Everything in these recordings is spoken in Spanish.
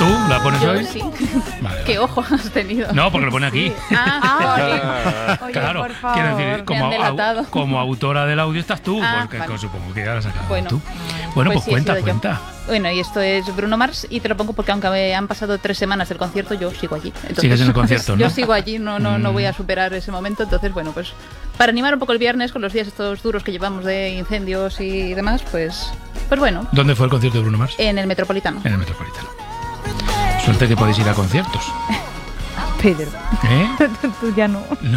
¿Tú la pones Yo hoy? sí. Vale, ¿Qué vale. ojo has tenido? No, porque lo pone aquí. Oye, Claro, por favor. quiero decir, Me han delatado. como autora del audio estás tú, porque vale. supongo que ya la has sacado Bueno. tú. Bueno, pues sí, cuenta, he sido yo. cuenta. Bueno, y esto es Bruno Mars y te lo pongo porque aunque me han pasado 3 semanas del concierto, yo sigo allí. Entonces, Sigues en el concierto, ¿no? Yo sigo allí, no voy a superar ese momento. Entonces, bueno, pues para animar un poco el viernes con los días estos duros que llevamos de incendios y demás, pues bueno, ¿Dónde fue el concierto de Bruno Mars? en el Metropolitano. En el Metropolitano. Suerte que podéis ir a conciertos. Pedro, ¿Eh? tú ya no. No.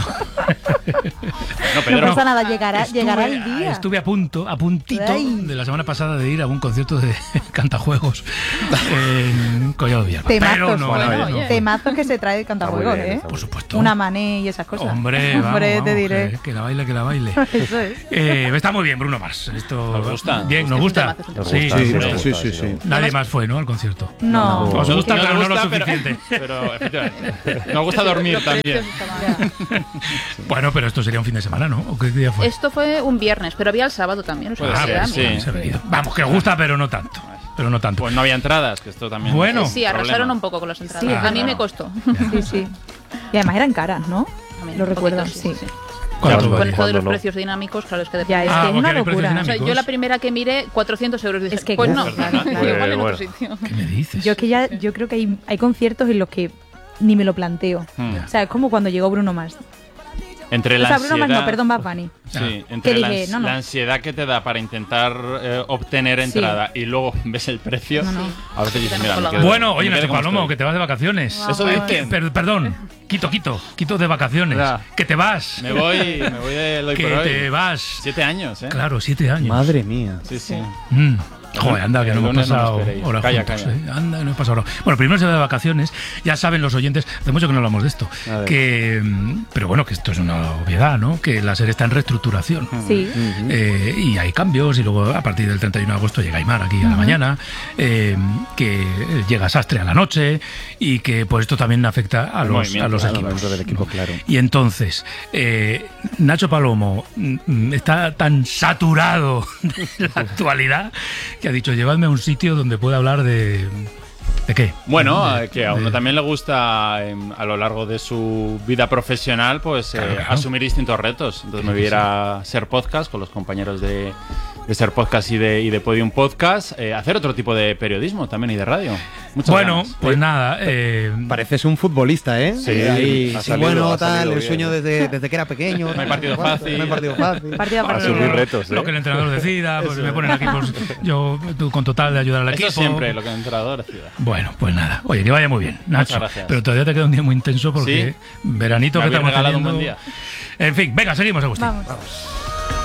No, Pedro. No pasa nada, llegará el día. Estuve a puntito Ay. de la semana pasada de ir a un concierto de cantajuegos en Collado Villalba. Temazos, Pero no, bueno, no, oye. Temazos que se trae el cantajuegos, Está muy bien, ¿eh? está por supuesto. Una mané y esas cosas. Hombre, vamos, Hombre, vamos, te diré. que la baile, que la baile. Eso es. Está muy bien Bruno Mars. Esto ¿Nos gusta? Bien, nos Es un gusta. temazo, es un temazo. Sí, Sí, sí, sí, sí, sí. Nadie más fue, ¿no? Al concierto. No. Os gusta, Nos pero no lo gusta, suficiente. Pero efectivamente. Nos gusta dormir Los también. precios estaban- Bueno, pero esto sería un fin de semana, ¿no? ¿O qué día fue? Esto fue un viernes, pero había el sábado también. O sea, Puede que ser, era, sí. mira. Se ha venido. Vamos, que gusta, pero no tanto. Pero no tanto. Pues no había entradas, que esto también. Bueno. es Sí, un arrasaron problema. un poco con las entradas. Sí, a mí claro. me costó. Sí, sí. Y además eran caras, ¿no? También, Lo un recuerdo, poquito, sí. ¿Cuánto Con Con vale? esto de los no? precios dinámicos, claro, es que Ya, es depende. que es porque una hay precios locura. O sea, dinámicos. yo la primera que miré, 400 euros. Dices, Es que pues claro, no, claro, claro. igual en Bueno. otro sitio. ¿Qué me dices? Yo es que yo creo que hay conciertos en los que ni me lo planteo. O sea, es como cuando llegó Bruno Mars. Entre O la sea, Bruno Mars no, ansiedad. perdón, Bad Bunny. Sí, entre Que la, dije, no, no. la ansiedad que te da para intentar obtener Sí. entrada y luego ves el precio, No, no. a veces dices, mira, me Bueno, quedo- Bueno, me oye, quedo Nacho como Palomo, estoy. que te vas de vacaciones. Eso dicen. Perdón, quito de vacaciones. Ya. Que te vas. Me voy de hoy Que por hoy. te vas. 7 años, ¿eh? Claro, 7 años. Madre mía. Sí, sí. Mm. Joder, anda, que El no hemos lunes no me pasado esperéis. horas Calla, juntos, calla. ¿eh? Anda, que no hemos pasado horas. Bueno, primero se va de vacaciones. Ya saben los oyentes, hace mucho que no hablamos de esto. A ver. Pero bueno, que esto es una obviedad, ¿no? Que la serie está en reestructuración. Sí. Y hay cambios y luego a partir del 31 de agosto llega Aymar aquí a la mañana, que llega Sastre a la noche y que pues esto también afecta a El los movimiento, claro, equipos. Dentro del equipo, claro. Y entonces, Nacho Palomo está tan saturado de la actualidad que ha dicho, llevadme a un sitio donde pueda hablar de... ¿De qué? Bueno, De- que a uno de- también le gusta a lo largo de su vida profesional pues Claro. asumir distintos retos. Entonces me voy a ir a Ser Podcast con los compañeros de Ser Podcast y de Podium Podcast, hacer otro tipo de periodismo también y de radio. Muchas Bueno, ganas. pues nada. Pareces un futbolista, ¿eh? Sí, Ahí, ha sí, salido, bueno, ha tal, salido el bien. sueño desde que era pequeño. No hay partido fácil. No hay partido fácil. Partido a partido. Asumir retos, Lo que el entrenador decida, pues me ponen aquí, pues yo con total de ayudar al Eso equipo. siempre lo que el entrenador decida. Bueno, pues nada. Oye, que vaya muy bien, Nacho. gracias. Pero todavía te queda un día muy intenso porque Sí. veranito Me que habéis estamos regalado un teniendo. buen día. En fin, venga, seguimos, Agustín. Vamos.